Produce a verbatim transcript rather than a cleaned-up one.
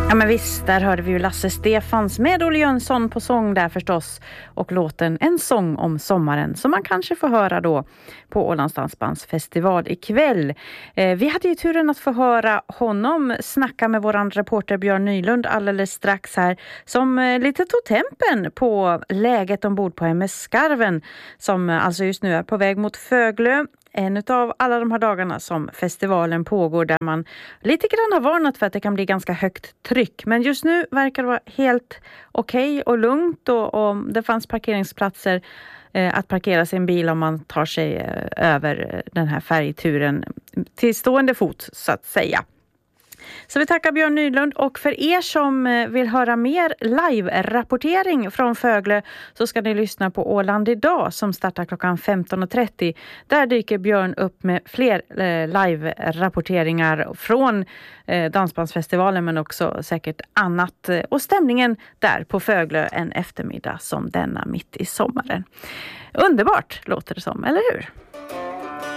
Ja men visst, där hörde vi ju Lasse Stefans med Olle Jönsson på sång där förstås. Och låten En sång om sommaren som man kanske får höra då på Ålands dansbandsfestival ikväll. Eh, vi hade ju turen att få höra honom snacka med våran reporter Björn Nylund alldeles strax här. Som eh, lite tog tempen på läget ombord på M S Skarven som eh, alltså just nu är på väg mot Föglö. En av alla de här dagarna som festivalen pågår där man lite grann har varnat för att det kan bli ganska högt tryck. Men just nu verkar det vara helt okej och lugnt och, och det fanns parkeringsplatser eh, att parkera sin bil om man tar sig eh, över den här färgturen till stående fot så att säga. Så vi tackar Björn Nylund och för er som vill höra mer live-rapportering från Föglö så ska ni lyssna på Åland idag som startar klockan femton och trettio. Där dyker Björn upp med fler live-rapporteringar från Dansbandsfestivalen men också säkert annat. Och stämningen där på Föglö en eftermiddag som denna mitt i sommaren. Underbart låter det som, eller hur?